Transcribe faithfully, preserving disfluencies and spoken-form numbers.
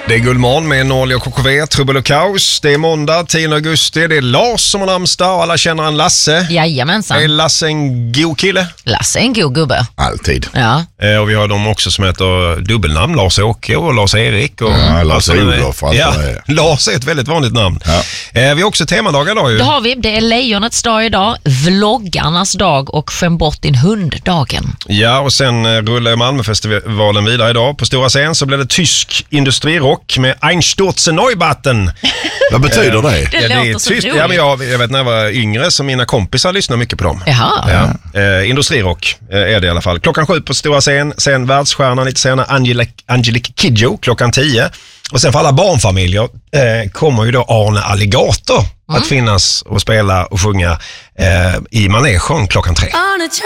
Det är Guldmorgon med Norli och K K V, Trubbel och Kaos. Det är måndag, tionde augusti. Det är Lars som har namnsdag och alla känner en Lasse. Jajamensan. Är Lasse en god kille? Lasse är en god gubbe. Alltid. Ja. Eh, och vi har de också som heter dubbelnamn. Lars-Åke och Lars-Erik. Och ja, Lars-Olof. Ja, Lars är ett väldigt vanligt namn. Ja. Eh, vi har också temadagar idag ju. Det har vi. Det är lejonets dag idag, vloggarnas dag och skäm bort din hund-dagen. Ja, och sen eh, rullar Malmöfestivalen vidare idag. På stora scen så blir det tysk industrirock med Einstürze Neubauten. Vad betyder det? Det ja, det låter är så tyst. roligt. Ja, men jag, jag vet när jag var yngre så mina kompisar lyssnar mycket på dem. Jaha. Ja. Eh, industrirock eh, är det i alla fall. Klockan sju på stora scen. Sen världsstjärnan lite senare Angelique, Angelique Kidjo klockan tio. Och sen för alla barnfamiljer eh, kommer ju då Arne Alligator mm. att finnas och spela och sjunga eh, i manegen klockan tre.